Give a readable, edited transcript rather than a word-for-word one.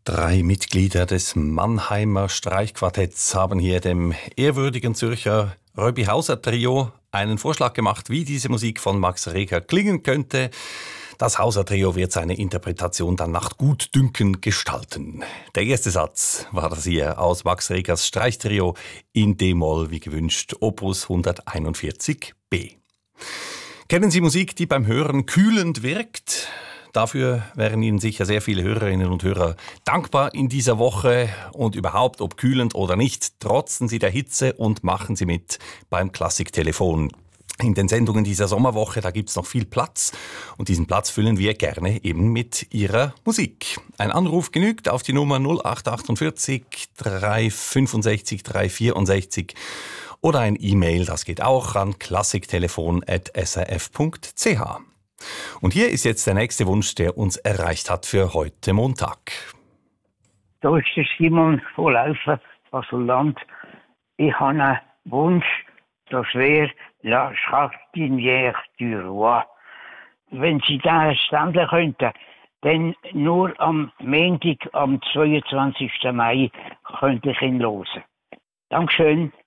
Drei Mitglieder des Mannheimer Streichquartetts haben hier dem ehrwürdigen Zürcher Röbi-Hauser-Trio einen Vorschlag gemacht, wie diese Musik von Max Reger klingen könnte. Das Hauser-Trio wird seine Interpretation dann nach Gutdünken gestalten. Der erste Satz war das hier aus Max Regers Streichtrio in D-Moll, wie gewünscht, Opus 141b. Kennen Sie Musik, die beim Hören kühlend wirkt? Dafür wären Ihnen sicher sehr viele Hörerinnen und Hörer dankbar in dieser Woche. Und überhaupt, ob kühlend oder nicht, trotzen Sie der Hitze und machen Sie mit beim Klassiktelefon. In den Sendungen dieser Sommerwoche, da gibt's noch viel Platz. Und diesen Platz füllen wir gerne eben mit Ihrer Musik. Ein Anruf genügt auf die Nummer 0848 365 364 oder ein E-Mail, das geht auch an klassiktelefon@srf.ch. Und hier ist jetzt der nächste Wunsch, der uns erreicht hat für heute Montag. Da ist der Simon von Laufen, Basel-Land. Ich habe einen Wunsch, das wäre La Jardinière du Roi. Wenn Sie den stempeln könnten, dann nur am Montag, am 22. Mai, könnte ich ihn hören. Dankeschön.